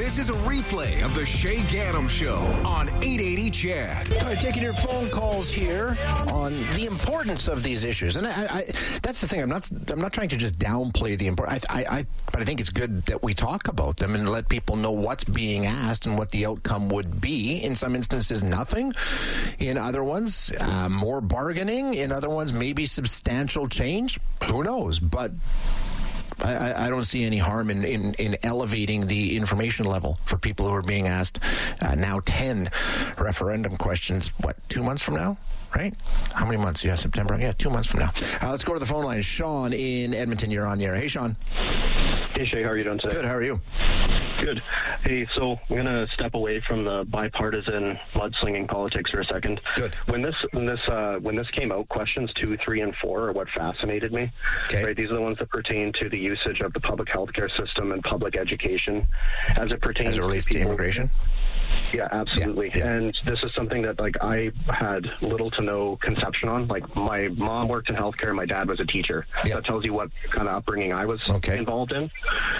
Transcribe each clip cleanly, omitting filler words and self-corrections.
This is a replay of the Shay Gaddam Show on 880 CHED. All right, taking your phone calls here on the importance of these issues, and I that's the thing. I'm not trying to just downplay the importance. But I think it's good that we talk about them and let people know what's being asked and what the outcome would be. In some instances, nothing. In other ones, more bargaining. In other ones, maybe substantial change. Who knows? But I don't see any harm in elevating the information level for people who are being asked now 10 referendum questions, 2 months from now? Right? How many months? Yeah, September. Yeah, 2 months from now. Let's go to the phone line. Sean in Edmonton, you're on the air. Hey, Sean. Hey, Shay, how are you doing today? Good, how are you? Good. Hey, so I'm going to step away from the bipartisan mudslinging politics for a second. Good. When this came out, questions 2, 3, and 4 are what fascinated me. Okay. Right? These are the ones that pertain to the usage of the public healthcare system and public education as it pertains relates to immigration? Yeah, absolutely. Yeah. And this is something that I had little to no conception on. My mom worked in healthcare, my dad was a teacher. Yeah. That tells you what kind of upbringing I was involved in.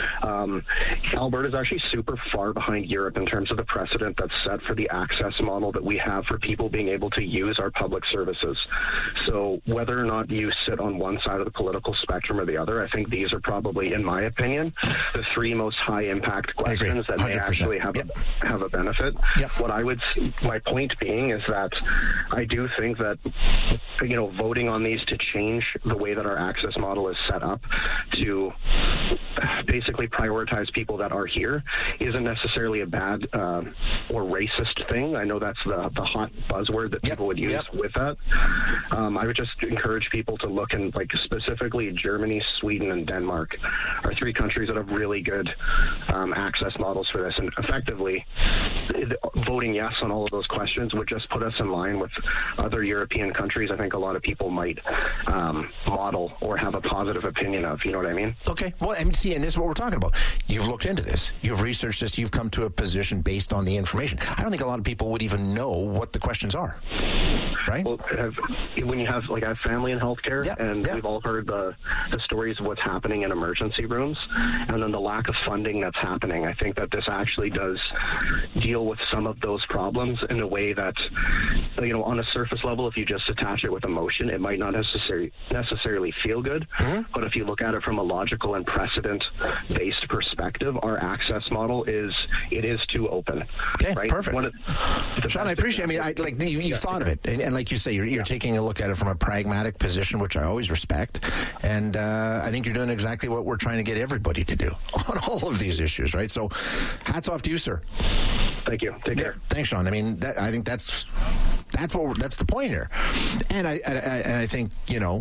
Alberta is actually super far behind Europe in terms of the precedent that's set for the access model that we have for people being able to use our public services. So whether or not you sit on one side of the political spectrum or the other, I think these are probably, in my opinion, the 3 most high impact questions that may actually have a benefit. Yep. My point being is that I do think that, voting on these to change the way that our access model is set up to basically prioritize people that are here isn't necessarily a bad or racist thing. I know that's the hot buzzword that people would use with that. I would just encourage people to look in, specifically Germany, Sweden, and Denmark are 3 countries that have really good access models for this. And effectively, voting yes on all of those questions would just put us in line with other European countries. I think a lot of people might model or have a positive opinion of. You know what I mean? Okay. Well, and this is what we're talking about. You've looked into this. You've researched this. You've come to a position based on the information. I don't think a lot of people would even know what the questions are. Right? Well, when you have, I have family in healthcare, and we've all heard the stories of what's happening in emergency rooms, and then the lack of funding that's happening. I think that this actually does deal with some of those problems in a way that, on a surface level, if you just attach it with emotion, it might not necessarily feel good. Mm-hmm. But if you look at it from a logical and precedent-based perspective, our access model is too open. Okay, right? Perfect. Sean, I appreciate. You've thought of it, and like you say, you're taking a look at it from a pragmatic position, which I always respect. And I think you're doing exactly what we're trying to get everybody to do on all of these issues, right? So, hats off to you, sir. Thank you. Take care. Thanks, Sean. I think that's the point here, and I think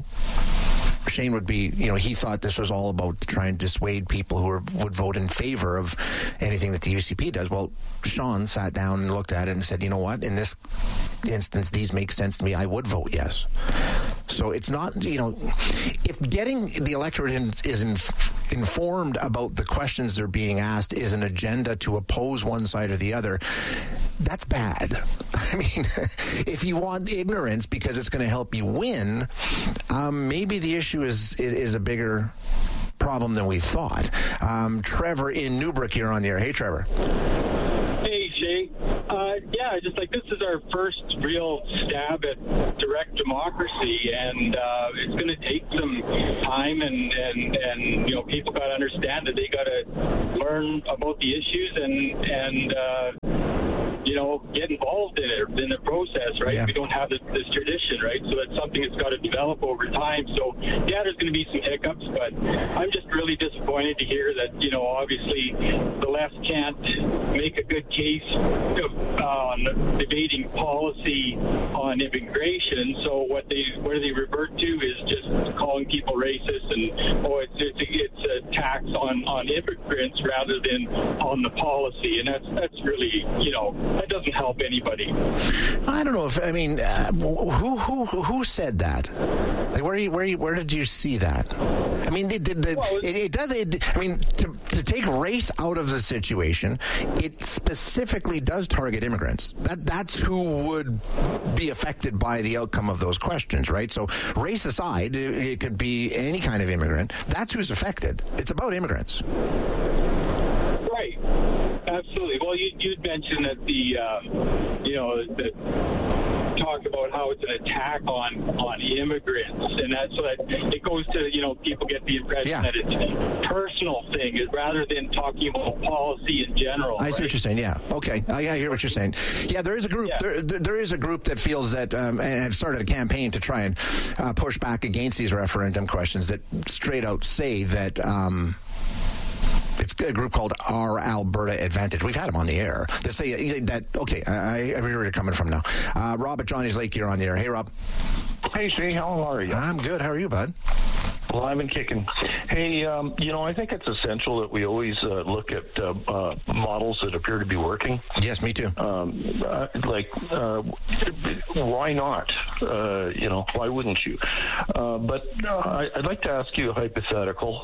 Shane would be, he thought this was all about trying to dissuade people who would vote in favor of anything that the UCP does. Well, Sean sat down and looked at it and said, you know what, in this instance, these make sense to me. I would vote yes. So it's not, if getting the electorate is informed about the questions they're being asked is an agenda to oppose one side or the other, that's bad. If you want ignorance because it's going to help you win, maybe the issue is a bigger problem than we thought. Trevor in Newbrook, you're on the air. Hey, Trevor. Hey, Shay. This is our first real stab at direct democracy, and it's going to take some time, and people got to understand that they got to learn about the issues and get involved in it, in the process, right? Yeah. We don't have this tradition, right? So that's something that's got to develop over time. So, there's going to be some hiccups, but I'm just really disappointed to hear that, obviously the left can't make a good case on debating policy on immigration. So what they revert to is just calling people racist and, it's a tax on immigrants rather than on the policy. And that's really, that doesn't help anybody. I don't know who said that? Where did you see that? To take race out of the situation, it specifically does target immigrants. That's who would be affected by the outcome of those questions, right? So race aside, it could be any kind of immigrant. That's who's affected. It's about immigrants. Right. absolutely. Well, you'd mentioned that the talk about how it's an attack on immigrants, and that's what it goes to. People get the impression that it's a personal thing rather than talking about policy in general. I see what you're saying. Yeah. Okay. I hear what you're saying. Yeah, there is a group. Yeah. There is a group that feels that, and have started a campaign to try and push back against these referendum questions that straight out say that. It's a group called Our Alberta Advantage. We've had them on the air. They say that, okay, I hear where you're coming from now. Rob at Johnny's Lake, you're on the air. Hey, Rob. Hey, Shay, how are you? I'm good. How are you, bud? Well, I've been kicking. Hey, I think it's essential that we always look at models that appear to be working. Yes, me too. Why not? Why wouldn't you? But I'd like to ask you a hypothetical.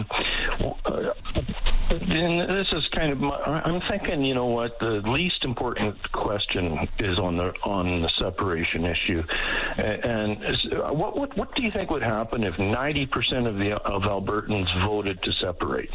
And this is kind of I'm thinking, the least important question is on the separation issue. And what do you think would happen if 90% of Albertans voted to separate?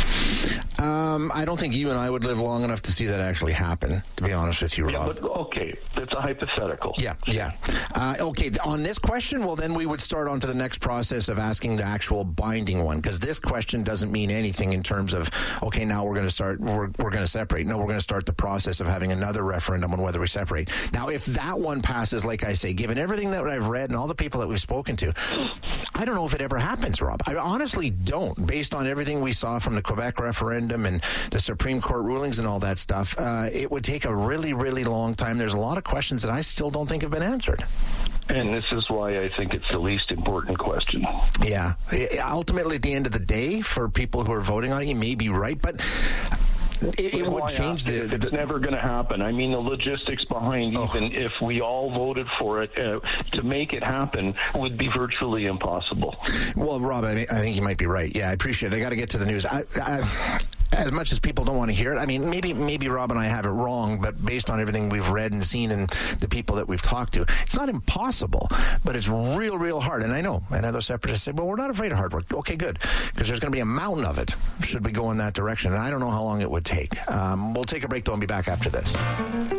I don't think you and I would live long enough to see that actually happen, to be honest with you, Rob. Yeah, but okay, that's a hypothetical. Yeah. Okay, on this question, well, then we would start on to the next process of asking the actual binding one, because this question doesn't mean anything in terms of, okay, now we're going to start, we're going to separate. No, we're going to start the process of having another referendum on whether we separate. Now, if that one passes, like I say, given everything that I've read and all the people that we've spoken to, I don't know if it ever happens, Rob. I honestly don't, based on everything we saw from the Quebec referendum and the Supreme Court rulings and all that stuff. It would take a really, really long time. There's a lot of questions that I still don't think have been answered. And this is why I think it's the least important question. Yeah. Ultimately, at the end of the day, for people who are voting on it, you may be right, but it would change it's never going to happen. I mean, the logistics behind even if we all voted for it to make it happen would be virtually impossible. Well, Rob, I think you might be right. Yeah, I appreciate it. I got to get to the news. As much as people don't want to hear it, I mean, maybe Rob and I have it wrong, but based on everything we've read and seen and the people that we've talked to, it's not impossible, but it's real, real hard. And I know, and other separatists say, well, we're not afraid of hard work. Okay, good, because there's going to be a mountain of it should we go in that direction. And I don't know how long it would take. We'll take a break, though, and be back after this.